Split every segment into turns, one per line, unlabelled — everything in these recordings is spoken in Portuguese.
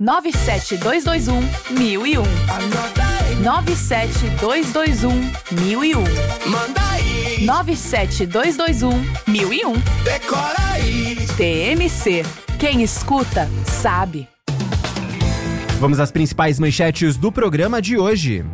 97221-1001. 97221-1001.
Manda aí.
97221-1001.
Decora aí.
TMC. Quem escuta, sabe.
Vamos às principais manchetes do programa de hoje.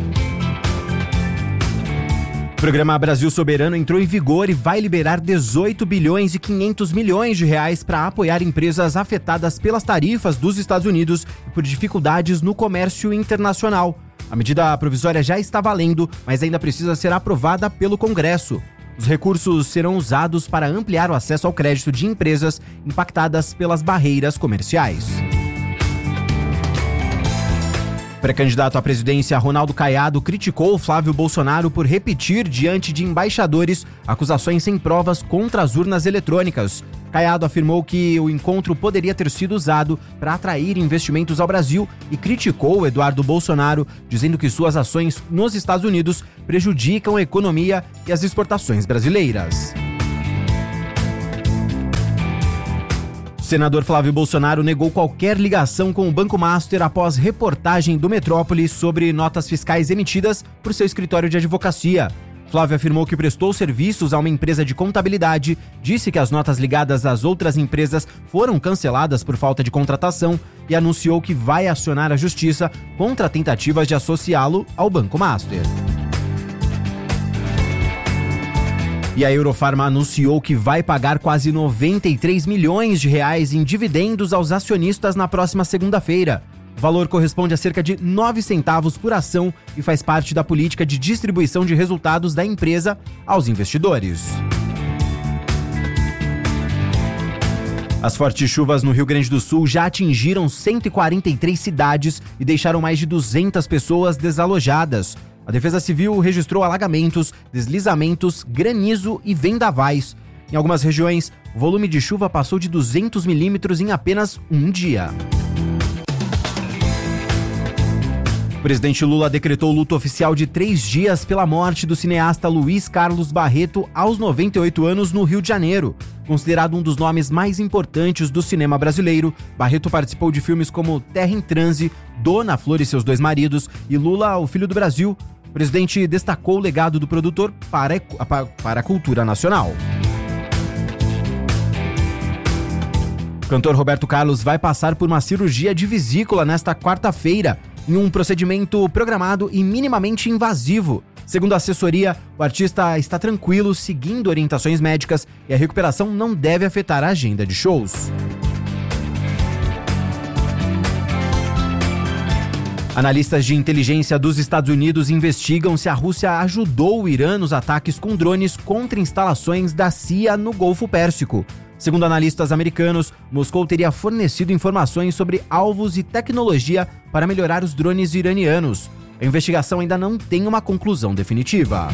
O programa Brasil Soberano entrou em vigor e vai liberar 18 bilhões e 500 milhões de reais para apoiar empresas afetadas pelas tarifas dos Estados Unidos e por dificuldades no comércio internacional. A medida provisória já está valendo, mas ainda precisa ser aprovada pelo Congresso. Os recursos serão usados para ampliar o acesso ao crédito de empresas impactadas pelas barreiras comerciais. Pré-candidato à presidência, Ronaldo Caiado criticou Flávio Bolsonaro por repetir diante de embaixadores acusações sem provas contra as urnas eletrônicas. Caiado afirmou que o encontro poderia ter sido usado para atrair investimentos ao Brasil e criticou Eduardo Bolsonaro, dizendo que suas ações nos Estados Unidos prejudicam a economia e as exportações brasileiras. O senador Flávio Bolsonaro negou qualquer ligação com o Banco Master após reportagem do Metrópole sobre notas fiscais emitidas por seu escritório de advocacia. Flávio afirmou que prestou serviços a uma empresa de contabilidade, disse que as notas ligadas às outras empresas foram canceladas por falta de contratação e anunciou que vai acionar a justiça contra tentativas de associá-lo ao Banco Master. E a Eurofarma anunciou que vai pagar quase 93 milhões de reais em dividendos aos acionistas na próxima segunda-feira. O valor corresponde a cerca de 9 centavos por ação e faz parte da política de distribuição de resultados da empresa aos investidores. As fortes chuvas no Rio Grande do Sul já atingiram 143 cidades e deixaram mais de 200 pessoas desalojadas. A Defesa Civil registrou alagamentos, deslizamentos, granizo e vendavais. Em algumas regiões, o volume de chuva passou de 200 milímetros em apenas um dia. O presidente Lula decretou luto oficial de 3 dias pela morte do cineasta Luiz Carlos Barreto aos 98 anos no Rio de Janeiro. Considerado um dos nomes mais importantes do cinema brasileiro, Barreto participou de filmes como Terra em Transe, Dona Flor e seus 2 maridos e Lula, o Filho do Brasil. O presidente destacou o legado do produtor para a cultura nacional. O cantor Roberto Carlos vai passar por uma cirurgia de vesícula nesta quarta-feira, em um procedimento programado e minimamente invasivo. Segundo a assessoria, o artista está tranquilo, seguindo orientações médicas e a recuperação não deve afetar a agenda de shows. Analistas de inteligência dos Estados Unidos investigam se a Rússia ajudou o Irã nos ataques com drones contra instalações da CIA no Golfo Pérsico. Segundo analistas americanos, Moscou teria fornecido informações sobre alvos e tecnologia para melhorar os drones iranianos. A investigação ainda não tem uma conclusão definitiva.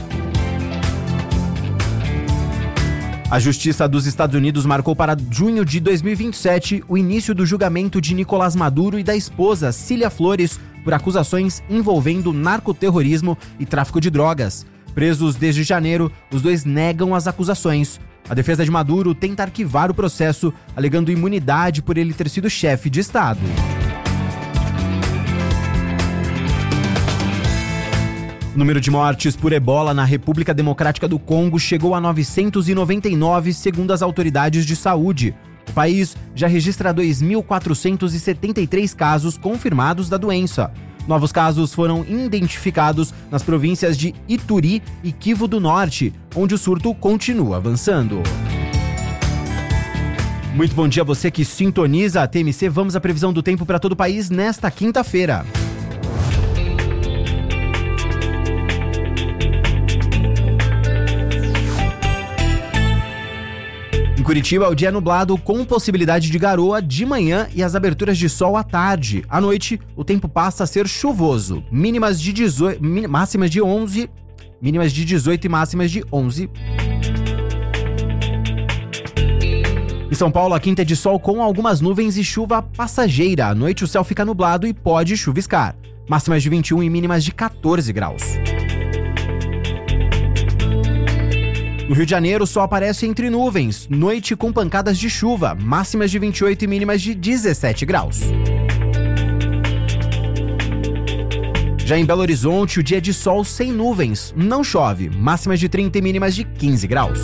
A Justiça dos Estados Unidos marcou para junho de 2027 o início do julgamento de Nicolás Maduro e da esposa Cília Flores por acusações envolvendo narcoterrorismo e tráfico de drogas. Presos desde janeiro, os 2 negam as acusações. A defesa de Maduro tenta arquivar o processo, alegando imunidade por ele ter sido chefe de Estado. O número de mortes por ebola na República Democrática do Congo chegou a 999, segundo as autoridades de saúde. O país já registra 2.473 casos confirmados da doença. Novos casos foram identificados nas províncias de Ituri e Kivu do Norte, onde o surto continua avançando. Muito bom dia a você que sintoniza a TMC. Vamos à previsão do tempo para todo o país nesta quinta-feira. Em Curitiba, o dia é nublado com possibilidade de garoa de manhã e as aberturas de sol à tarde. À noite, o tempo passa a ser chuvoso. Máximas de 18 e máximas de 11. Em São Paulo, a quinta é de sol com algumas nuvens e chuva passageira. À noite, o céu fica nublado e pode chuviscar. Máximas de 21 e mínimas de 14 graus. No Rio de Janeiro, o sol aparece entre nuvens, noite com pancadas de chuva, máximas de 28 e mínimas de 17 graus. Já em Belo Horizonte, o dia é de sol sem nuvens, não chove, máximas de 30 e mínimas de 15 graus.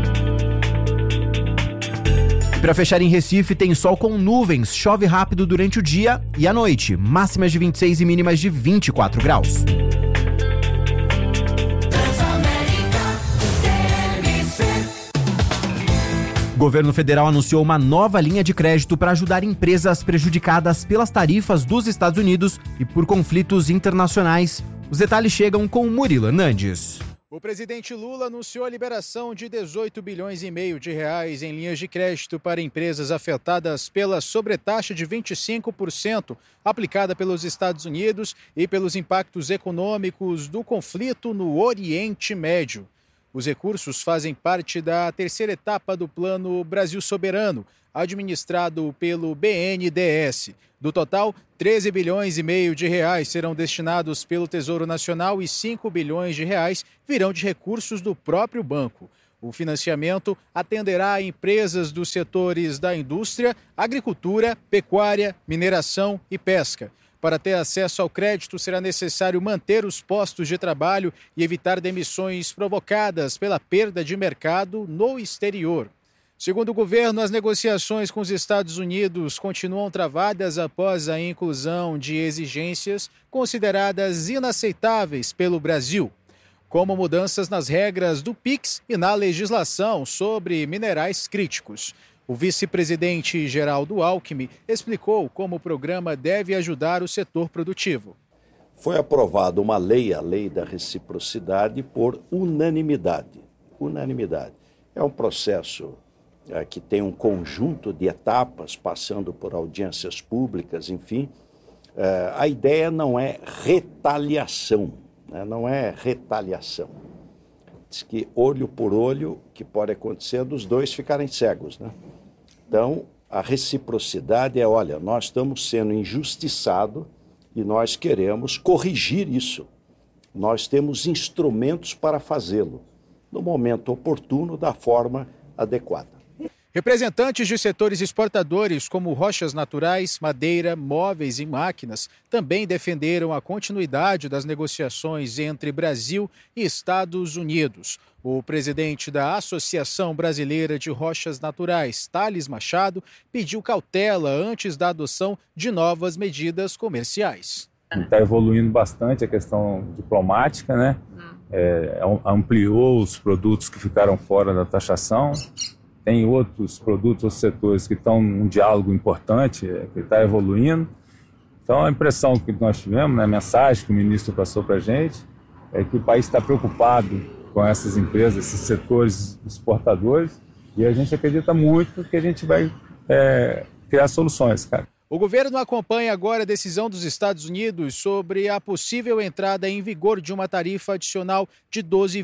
Para fechar em Recife, tem sol com nuvens, chove rápido durante o dia e à noite, máximas de 26 e mínimas de 24 graus. O governo federal anunciou uma nova linha de crédito para ajudar empresas prejudicadas pelas tarifas dos Estados Unidos e por conflitos internacionais. Os detalhes chegam com Murilo Hernandes.
O presidente Lula anunciou a liberação de 18 bilhões e meio de reais em linhas de crédito para empresas afetadas pela sobretaxa de 25% aplicada pelos Estados Unidos e pelos impactos econômicos do conflito no Oriente Médio. Os recursos fazem parte da terceira etapa do Plano Brasil Soberano, administrado pelo BNDES. Do total, 13 bilhões e meio de reais serão destinados pelo Tesouro Nacional e 5 bilhões de reais virão de recursos do próprio banco. O financiamento atenderá a empresas dos setores da indústria, agricultura, pecuária, mineração e pesca. Para ter acesso ao crédito, será necessário manter os postos de trabalho e evitar demissões provocadas pela perda de mercado no exterior. Segundo o governo, as negociações com os Estados Unidos continuam travadas após a inclusão de exigências consideradas inaceitáveis pelo Brasil, como mudanças nas regras do PIX e na legislação sobre minerais críticos. O vice-presidente Geraldo Alckmin explicou como o programa deve ajudar o setor produtivo.
Foi aprovada uma lei, a Lei da Reciprocidade, por unanimidade. Unanimidade. É um processo que tem um conjunto de etapas, passando por audiências públicas, enfim. A ideia não é retaliação, né? Não é retaliação. Diz que olho por olho, que pode acontecer dos dois ficarem cegos, né? Então, a reciprocidade é, olha, nós estamos sendo injustiçados e nós queremos corrigir isso. Nós temos instrumentos para fazê-lo, no momento oportuno, da forma adequada.
Representantes de setores exportadores como rochas naturais, madeira, móveis e máquinas também defenderam a continuidade das negociações entre Brasil e Estados Unidos. O presidente da Associação Brasileira de Rochas Naturais, Thales Machado, pediu cautela antes da adoção de novas medidas comerciais.
Está evoluindo bastante a questão diplomática, né? Ampliou os produtos que ficaram fora da taxação. Tem outros produtos, outros setores que estão num diálogo importante, que está evoluindo. Então, a impressão que nós tivemos, né, a mensagem que o ministro passou para a gente, é que o país está preocupado com essas empresas, esses setores exportadores, e a gente acredita muito que a gente vai criar soluções, cara.
O governo acompanha agora a decisão dos Estados Unidos sobre a possível entrada em vigor de uma tarifa adicional de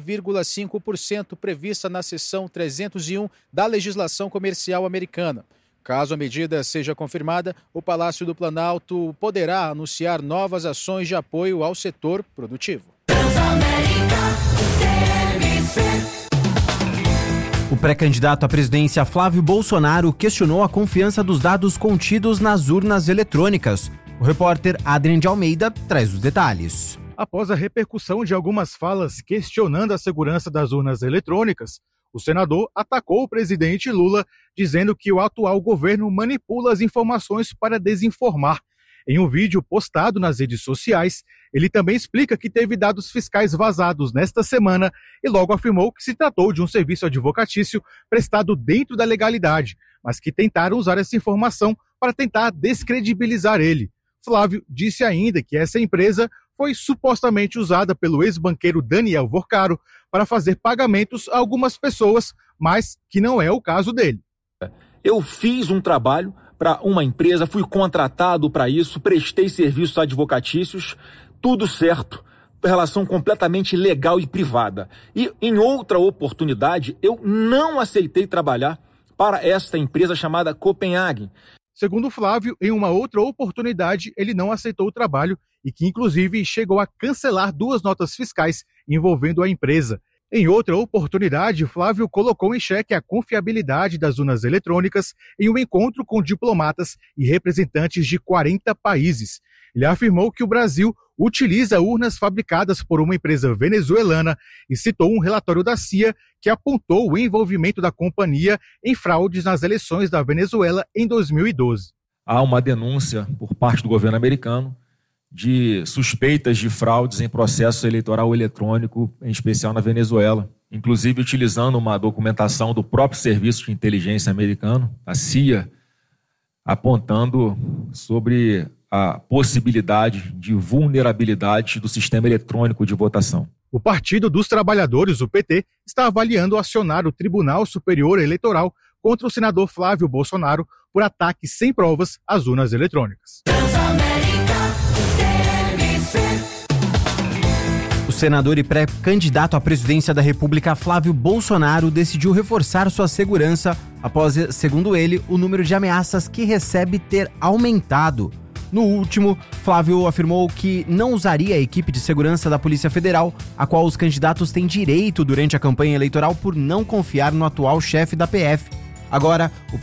12,5% prevista na seção 301 da legislação comercial americana. Caso a medida seja confirmada, o Palácio do Planalto poderá anunciar novas ações de apoio ao setor produtivo.
O pré-candidato à presidência Flávio Bolsonaro questionou a confiança dos dados contidos nas urnas eletrônicas. O repórter Adrien de Almeida traz os detalhes.
Após a repercussão de algumas falas questionando a segurança das urnas eletrônicas, o senador atacou o presidente Lula, dizendo que o atual governo manipula as informações para desinformar. Em um vídeo postado nas redes sociais, ele também explica que teve dados fiscais vazados nesta semana e logo afirmou que se tratou de um serviço advocatício prestado dentro da legalidade, mas que tentaram usar essa informação para tentar descredibilizar ele. Flávio disse ainda que essa empresa foi supostamente usada pelo ex-banqueiro Daniel Vorcaro para fazer pagamentos a algumas pessoas, mas que não é o caso dele.
Eu fiz um trabalho para uma empresa, fui contratado para isso, prestei serviços advocatícios, tudo certo, relação completamente legal e privada. E em outra oportunidade, eu não aceitei trabalhar para esta empresa chamada Copenhagen.
Segundo Flávio, em uma outra oportunidade, ele não aceitou o trabalho e que, inclusive, chegou a cancelar 2 notas fiscais envolvendo a empresa. Em outra oportunidade, Flávio colocou em xeque a confiabilidade das urnas eletrônicas em um encontro com diplomatas e representantes de 40 países. Ele afirmou que o Brasil utiliza urnas fabricadas por uma empresa venezuelana e citou um relatório da CIA que apontou o envolvimento da companhia em fraudes nas eleições da Venezuela em 2012.
Há uma denúncia por parte do governo americano de suspeitas de fraudes em processo eleitoral eletrônico, em especial na Venezuela, inclusive utilizando uma documentação do próprio Serviço de Inteligência americano, a CIA, apontando sobre a possibilidade de vulnerabilidade do sistema eletrônico de votação.
O Partido dos Trabalhadores, o PT, está avaliando acionar o Tribunal Superior Eleitoral contra o senador Flávio Bolsonaro por ataque sem provas às urnas eletrônicas.
O senador e pré-candidato à presidência da República, Flávio Bolsonaro, decidiu reforçar sua segurança após, segundo ele, o número de ameaças que recebe ter aumentado. No último, Flávio afirmou que não usaria a equipe de segurança da Polícia Federal, a qual os candidatos têm direito durante a campanha eleitoral por não confiar no atual chefe da PF. Agora, o